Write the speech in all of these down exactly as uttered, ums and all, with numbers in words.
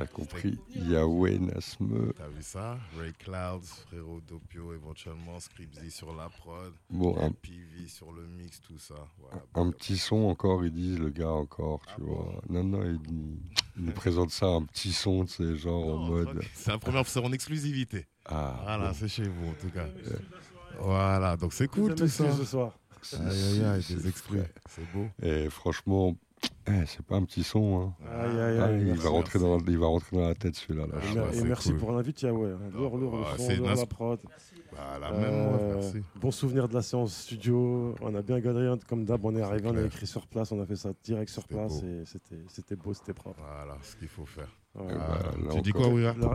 T'as compris, Yahweh Nasme. T'as vu ça? Ray Clouds, Frérot Doppio, éventuellement Scripsy sur la prod, Bon, un, P V sur le mix, tout ça. Voilà, un petit son encore, ils disent, le gars encore, tu Ah vois. bon Non, non, il, il nous présente ça, un petit son, c'est genre Non, en mode... ok. C'est la première fois, c'est en exclusivité. Ah, Voilà, bon. c'est chez vous en tout cas. Voilà, donc c'est cool tout ça. ce soir. Aïe aïe aïe, des extraits, c'est beau. Et franchement, eh, c'est pas un petit son. Hein. Aïe, aïe, Ah, aïe, il, merci, va rentrer merci. dans, il va rentrer dans la tête celui-là. Là. Ah, Et, bah, mer- et c'est merci cool. pour l'invite, Yahweh. Lourd, lourd, le bah, son, c'est lourd Nas- la prod. Bah, la même, moi, Euh, merci. Bon souvenir de la séance studio. On a bien galéré, comme d'hab. On est arrivé, on a clair. écrit sur place, on a fait ça direct sur C'était place beau. et c'était, c'était beau, c'était propre. Voilà ce qu'il faut faire. Ouais. Eh ben, Voilà. là Tu dis encore- quoi, Ouira? Là-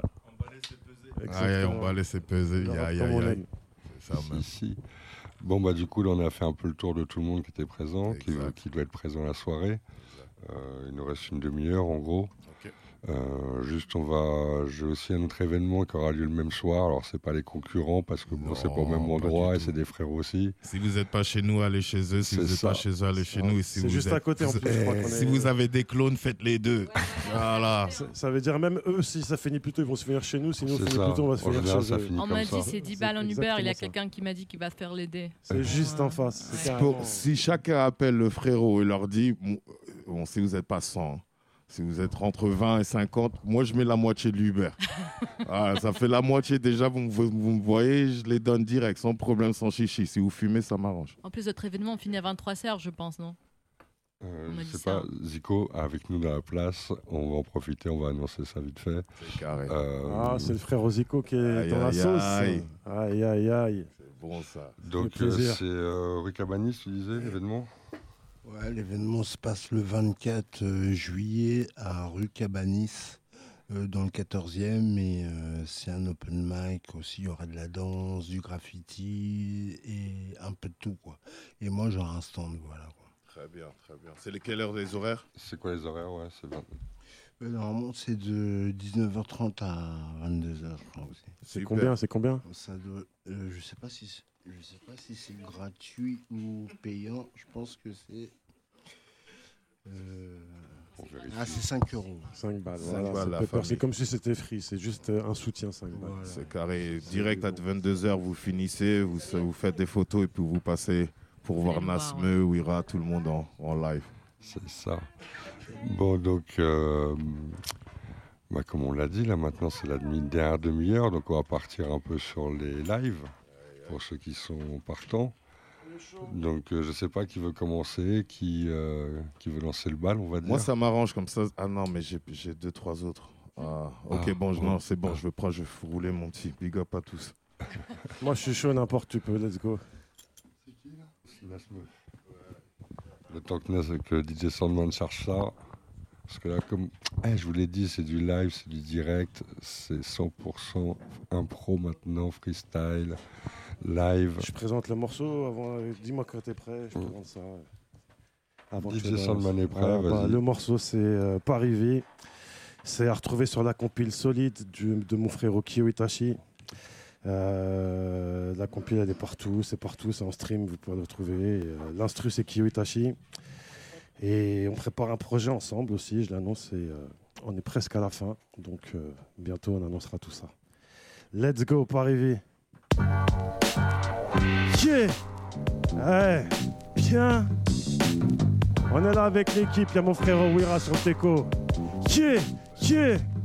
Aïe aïe, on va laisser peser. Le Aïe rap aïe comme on aïe. aime. C'est ça même. Si, si. Bon, bah, du coup, là, on a fait un peu le tour de tout le monde qui était présent, qui, Exact. qui doit être présent à la soirée. Euh, il nous reste une demi-heure, en gros. Ok. Euh, juste, on va. J'ai aussi un autre événement qui aura lieu le même soir. Alors, c'est pas les concurrents parce que bon, Non, c'est pas au même pas endroit du et tout. c'est des frères aussi. Si vous n'êtes pas chez nous, allez chez eux. Si C'est vous n'êtes ça. pas chez eux, allez chez Ouais, nous. Et si c'est vous juste êtes- à côté, en plus, je crois qu'on Si est- vous avez des clones, faites les deux. Voilà. Ça, ça veut dire même eux, si ça finit plus tôt, ils vont se finir chez nous. Sinon, C'est on finit ça. plus tôt, on va se En finir général, chez ça eux. finit On comme m'a ça. dit c'est dix balles en C'est Uber, il y a exactement ça. quelqu'un qui m'a dit qu'il va faire l'aider. C'est juste en face. c'est Ouais. carrément- Pour- si chacun appelle le frérot et leur dit, bon, bon, si vous n'êtes pas cent, si vous êtes entre vingt et cinquante, moi je mets la moitié de l'Uber. Ah, ça fait la moitié déjà, vous, me- vous me voyez, je les donne direct, sans problème, sans chichi. Si vous fumez, ça m'arrange. En plus, notre événement, on finit à vingt-trois heures, je pense, non? Euh, On m'a je dit sais ça. pas, Zico, avec nous dans la place, on va en profiter, on va annoncer ça vite fait. C'est carré. Euh, Ah, c'est le frère Ozico qui est Aïe, dans la aïe, sauce. aïe. Aïe, aïe, aïe. C'est bon ça. donc, fait plaisir. euh, c'est euh, Rue Cabanis, tu disais, l'événement. Ouais, l'événement se passe le vingt-quatre euh, juillet à rue Cabanis, euh, dans le quatorzième. Et euh, c'est un open mic aussi. Il y aura de la danse, du graffiti et un peu de tout, quoi. Et moi, j'aurai un stand, voilà, quoi. Très bien, très bien. C'est les quelle heure des horaires? C'est quoi les horaires? Ouais, c'est vingt. Euh, normalement, c'est de dix-neuf heures trente à vingt-deux heures, je crois aussi. C'est Super. combien C'est combien Ça doit, euh, je sais pas si c'est- je sais pas si c'est gratuit ou payant. Je pense que c'est. euh, On vérifie. Ah, c'est cinq euros. cinq balles. cinq Voilà, balles, c'est la pepper. famille. C'est comme si c'était free. C'est juste euh, un soutien, cinq balles. Voilà. C'est carré. Direct à vingt-deux heures, vous finissez, vous, vous faites des photos et puis vous passez pour voir allez me voir, Nasme, Ouira, tout le monde en, en live. C'est ça. Bon, donc, euh, bah, comme on l'a dit, là maintenant c'est la demi- dernière demi-heure, donc on va partir un peu sur les lives pour ceux qui sont partants. Donc, euh, je sais pas qui veut commencer, qui, euh, qui veut lancer le bal, on va dire. Moi, ça m'arrange comme ça. Ah non, mais j'ai j'ai deux, trois autres. Ah, ok, Ah, bon, je- bon. non, c'est bon, Ah. je veux pas, je vais rouler mon petit. Big up à tous. Moi, je suis chaud, n'importe tu peux. Let's go. Le temps que, Nas- que D J Sandman cherche ça. Parce que là, comme eh, je vous l'ai dit, c'est du live, c'est du direct, c'est cent pour cent impro maintenant, freestyle, live. Je présente le morceau. Avant, euh, dis-moi quand t'es prêt. Je présente ça. euh, Avant que D J je te Sandman lance. est prêt, bah, vas-y. le morceau, c'est euh, Paris V. C'est à retrouver sur la compile solide du- de mon frère Okio Itachi. Euh, la compile, elle est partout, c'est partout, c'est en stream, vous pouvez le retrouver. Euh, L'instru, c'est Kyo Itachi. Et on prépare un projet ensemble aussi, je l'annonce, et euh, on est presque à la fin. Donc euh, bientôt, on annoncera tout ça. Let's go, Paris V. Yeah! Ouais, bien. On est là avec l'équipe, il y a mon frère Ouira sur le teco. Yeah! Yeah!